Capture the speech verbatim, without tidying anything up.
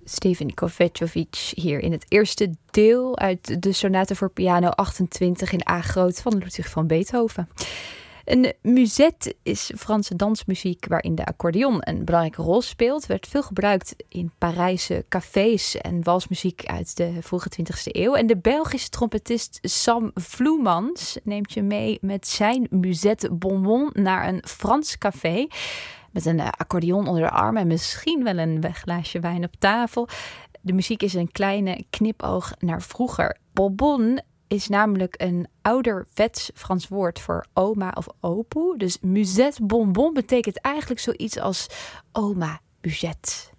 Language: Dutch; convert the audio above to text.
Steven Kovacevic hier in het eerste deel uit de sonate voor piano achtentwintig in A groot van Ludwig van Beethoven. Een musette is Franse dansmuziek waarin de accordeon een belangrijke rol speelt. Werd veel gebruikt in Parijse cafés en walsmuziek uit de vroege twintigste eeuw. En de Belgische trompetist Sam Vloemans neemt je mee met zijn musette bonbon naar een Frans café. Met een accordeon onder de arm en misschien wel een glaasje wijn op tafel. De muziek is een kleine knipoog naar vroeger. Bonbon is namelijk een ouderwets Frans woord voor oma of opoe. Dus musette bonbon betekent eigenlijk zoiets als oma budget.